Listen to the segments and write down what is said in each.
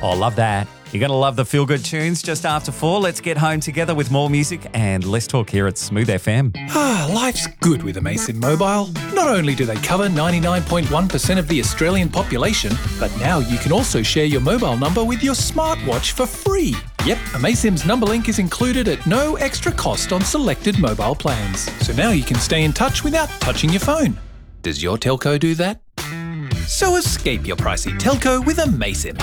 Oh, love that. You're going to love the feel-good tunes just after 4. Let's get home together with more music and Let's Talk here at Smooth FM. Life's good with amaysim Mobile. Not only do they cover 99.1% of the Australian population, but now you can also share your mobile number with your smartwatch for free. Yep, amaysim's number link is included at no extra cost on selected mobile plans. So now you can stay in touch without touching your phone. Does your telco do that? So escape your pricey telco with amaysim.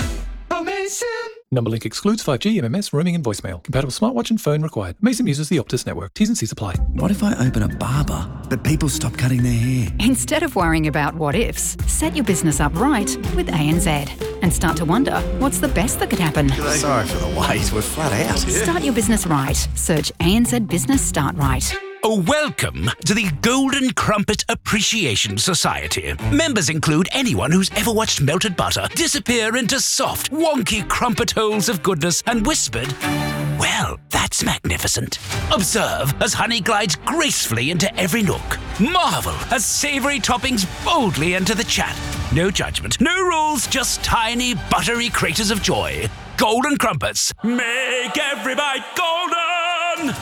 Number link excludes 5G, MMS, roaming and voicemail. Compatible smartwatch and phone required. amaysim uses the Optus network. T's and C's apply. What if I open a barber, but people stop cutting their hair? Instead of worrying about what ifs, set your business up right with ANZ and start to wonder what's the best that could happen. Sorry for the wait, we're flat out. Start your business right. Search ANZ Business Start Right. Welcome to the Golden Crumpet Appreciation Society. Members include anyone who's ever watched melted butter disappear into soft, wonky crumpet holes of goodness and whispered, "Well, that's magnificent." Observe as honey glides gracefully into every nook. Marvel as savoury toppings boldly enter the chat. No judgment, no rules, just tiny, buttery craters of joy. Golden Crumpets. Make every bite golden!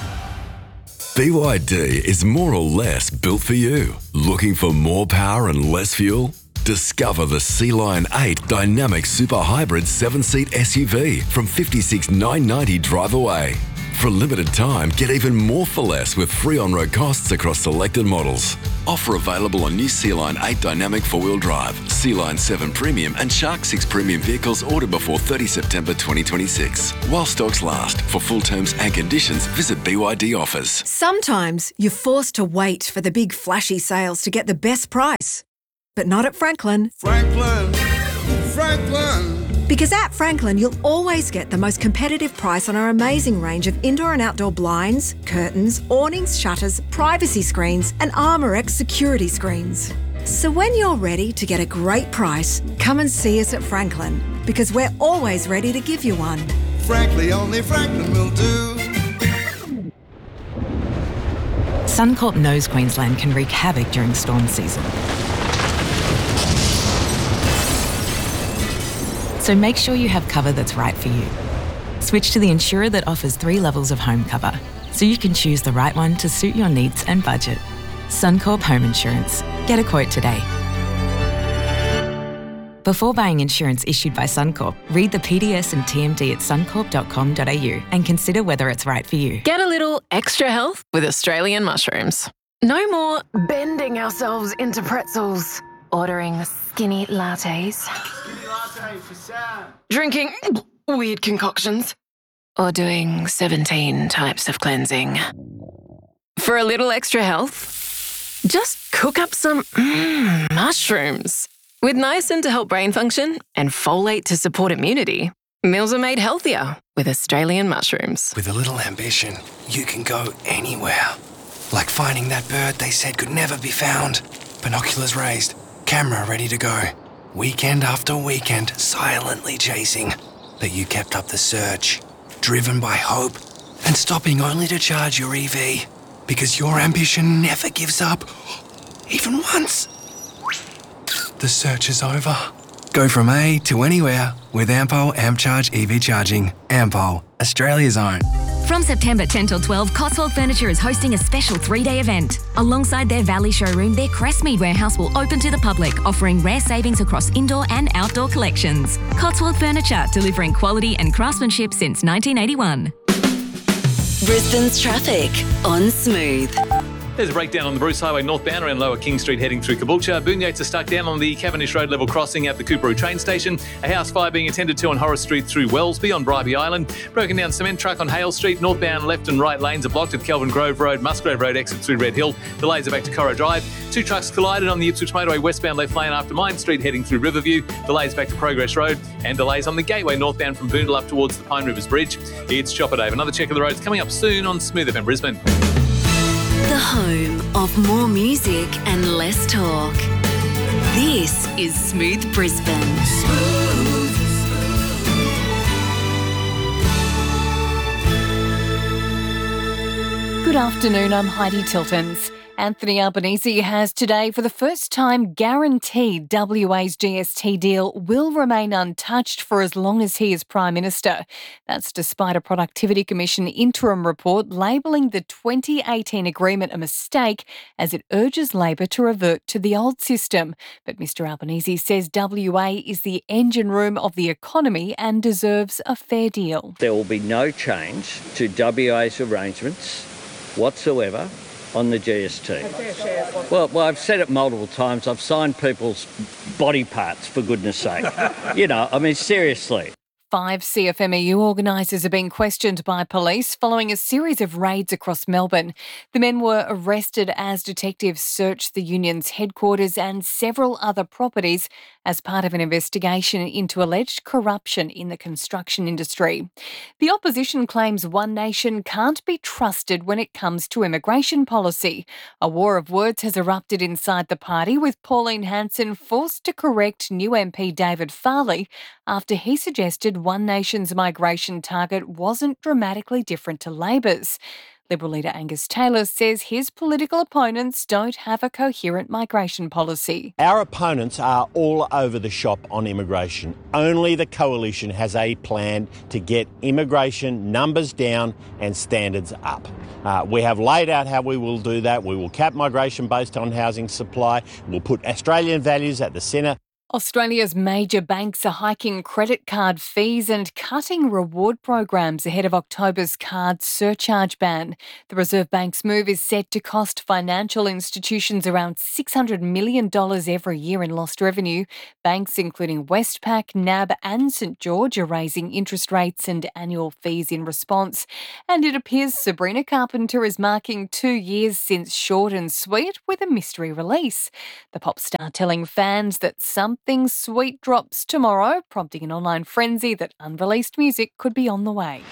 BYD is more or less built for you. Looking for more power and less fuel? Discover the Sea Lion 8 Dynamic Super Hybrid 7-seat SUV from $56,990 drive away. For a limited time, get even more for less with free on-road costs across selected models. Offer available on new Sea Lion 8 Dynamic 4-wheel drive, Sea Lion 7 Premium and Shark 6 Premium vehicles ordered before 30 September 2026. While stocks last. For full terms and conditions, visit BYD offers. Sometimes you're forced to wait for the big flashy sales to get the best price. But not at Franklin. Franklin. Because at Franklin, you'll always get the most competitive price on our amazing range of indoor and outdoor blinds, curtains, awnings, shutters, privacy screens, and ArmorX security screens. So when you're ready to get a great price, come and see us at Franklin, because we're always ready to give you one. Frankly, only Franklin will do. Suncorp knows Queensland can wreak havoc during storm season. So make sure you have cover that's right for you. Switch to the insurer that offers 3 levels of home cover, so you can choose the right one to suit your needs and budget. Suncorp Home Insurance. Get a quote today. Before buying insurance issued by Suncorp, read the PDS and TMD at suncorp.com.au and consider whether it's right for you. Get a little extra health with Australian mushrooms. No more bending ourselves into pretzels, ordering skinny lattes, drinking weird concoctions, or doing 17 types of cleansing. For a little extra health, just cook up some mushrooms. With niacin to help brain function and folate to support immunity, meals are made healthier with Australian mushrooms. With a little ambition, you can go anywhere. Like finding that bird they said could never be found. Binoculars raised, camera ready to go. Weekend after weekend, silently chasing. But you kept up the search, driven by hope, and stopping only to charge your EV. Because your ambition never gives up, even once. The search is over. Go from A to anywhere with Ampol AmpCharge EV charging. Ampol, Australia's own. From September 10 till 12, Cotswold Furniture is hosting a special 3-day event. Alongside their Valley showroom, their Crestmead warehouse will open to the public, offering rare savings across indoor and outdoor collections. Cotswold Furniture, delivering quality and craftsmanship since 1981. Brisbane's traffic on Smooth. There's a breakdown on the Bruce Highway northbound around Lower King Street heading through Caboolture. Boom gates are stuck down on the Cavendish Road level crossing at the Coorparoo train station. A house fire being attended to on Horace Street through Wellsby on Bribie Island. Broken down cement truck on Hale Street. Northbound left and right lanes are blocked at Kelvin Grove Road. Musgrave Road exit through Red Hill. Delays are back to Corra Drive. 2 trucks collided on the Ipswich Motorway westbound left lane after Mine Street heading through Riverview. Delays back to Progress Road. And delays on the Gateway northbound from Boondall up towards the Pine Rivers Bridge. It's Chopper Dave. Another check of the roads coming up soon on Smooth FM Brisbane. The home of more music and less talk. This is Smooth Brisbane. Good afternoon, I'm Heidi Tiltons. Anthony Albanese has today, for the first time, guaranteed WA's GST deal will remain untouched for as long as he is Prime Minister. That's despite a Productivity Commission interim report labelling the 2018 agreement a mistake as it urges Labor to revert to the old system. But Mr Albanese says WA is the engine room of the economy and deserves a fair deal. There will be no change to WA's arrangements whatsoever on the GST. Well, I've said it multiple times. I've signed people's body parts, for goodness sake. Seriously. 5 CFMEU organisers are being questioned by police following a series of raids across Melbourne. The men were arrested as detectives searched the union's headquarters and several other properties as part of an investigation into alleged corruption in the construction industry. The opposition claims One Nation can't be trusted when it comes to immigration policy. A war of words has erupted inside the party, with Pauline Hanson forced to correct new MP David Farley after he suggested One Nation's migration target wasn't dramatically different to Labor's. Liberal leader Angus Taylor says his political opponents don't have a coherent migration policy. Our opponents are all over the shop on immigration. Only the Coalition has a plan to get immigration numbers down and standards up. We have laid out how we will do that. We will cap migration based on housing supply. We'll put Australian values at the centre. Australia's major banks are hiking credit card fees and cutting reward programs ahead of October's card surcharge ban. The Reserve Bank's move is set to cost financial institutions around $600 million every year in lost revenue. Banks including Westpac, NAB and St George are raising interest rates and annual fees in response. And it appears Sabrina Carpenter is marking 2 years since Short and Sweet with a mystery release. The pop star telling fans that Something Sweet drops tomorrow, prompting an online frenzy that unreleased music could be on the way.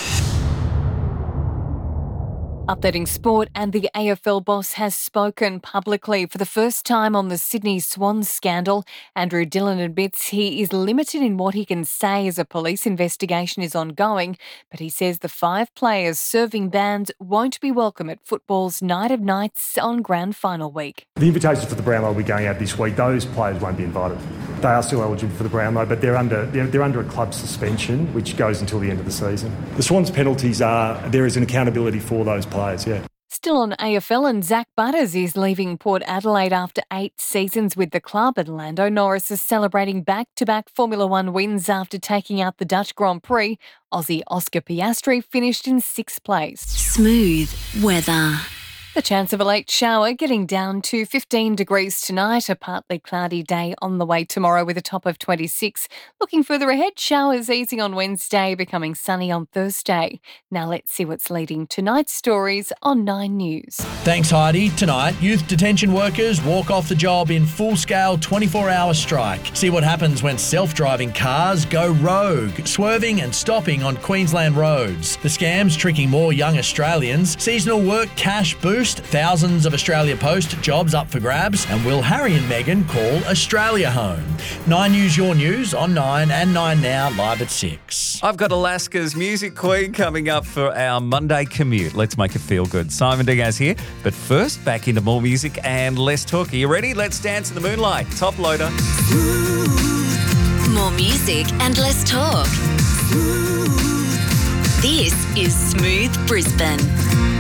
Updating sport, and the AFL boss has spoken publicly for the first time on the Sydney Swans scandal. Andrew Dillon admits he is limited in what he can say as a police investigation is ongoing, but he says the 5 players serving bans won't be welcome at football's Night of Nights on Grand Final week. The invitations for the Brownlow will be going out this week. Those players won't be invited. They are still eligible for the Brownlow, but they're under a club suspension, which goes until the end of the season. The Swans' penalties are, there is an accountability for those players, yeah. Still on AFL, and Zach Butters is leaving Port Adelaide after 8 seasons with the club, and Lando Norris is celebrating back-to-back Formula One wins after taking out the Dutch Grand Prix. Aussie Oscar Piastri finished in 6th place. Smooth weather. The chance of a late shower getting down to 15 degrees tonight. A partly cloudy day on the way tomorrow with a top of 26. Looking further ahead, showers easing on Wednesday, becoming sunny on Thursday. Now let's see what's leading tonight's stories on 9 News. Thanks, Heidi. Tonight, youth detention workers walk off the job in full-scale 24-hour strike. See what happens when self-driving cars go rogue, swerving and stopping on Queensland roads. The scams tricking more young Australians. Seasonal work cash boost. Thousands of Australia Post jobs up for grabs. And will Harry and Meghan call Australia home? 9 News, your news on 9 and 9 Now, live at 6. I've got Alaska's Music Queen coming up for our Monday commute. Let's make it feel good. Simon Diaz here. But first, back into more music and less talk. Are you ready? Let's dance in the moonlight. Top loader. More music and less talk. This is Smooth Brisbane.